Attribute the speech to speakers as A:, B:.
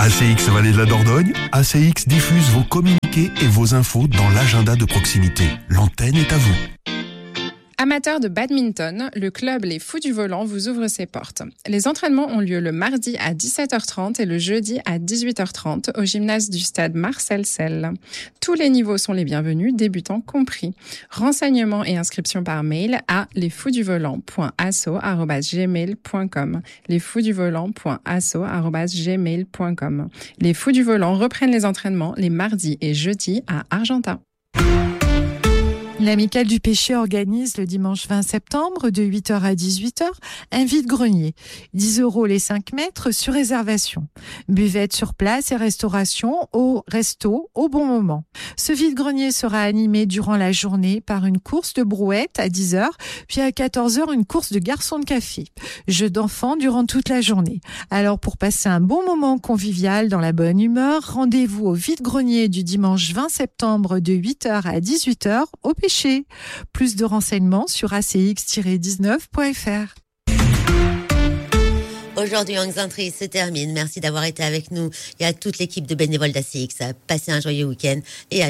A: ACX Vallée de la Dordogne, ACX diffuse vos communiqués et vos infos dans l'agenda de proximité. L'antenne est à vous.
B: Amateurs de badminton, le club Les Fous du Volant vous ouvre ses portes. Les entraînements ont lieu le mardi à 17h30 et le jeudi à 18h30 au gymnase du stade Marcel Sell. Tous les niveaux sont les bienvenus, débutants compris. Renseignements et inscriptions par mail à lesfouxduvolant.asso@gmail.com. lesfouxduvolant.asso@gmail.com. Les Fous du Volant reprennent les entraînements les mardis et jeudis à Argentat.
C: L'Amicale du Pêcher organise le dimanche 20 septembre de 8h à 18h un vide-grenier. 10 € les 5 mètres sur réservation. Buvette sur place et restauration au resto au bon moment. Ce vide-grenier sera animé durant la journée par une course de brouette à 10h, puis à 14h une course de garçons de café. Jeux d'enfants durant toute la journée. Alors pour passer un bon moment convivial dans la bonne humeur, rendez-vous au vide-grenier du dimanche 20 septembre de 8h à 18h au Pêcher. Plus de renseignements sur acx-19.fr.
D: Aujourd'hui, Angstentry se termine. Merci d'avoir été avec nous et à toute l'équipe de bénévoles d'ACX. Passez un joyeux week-end et à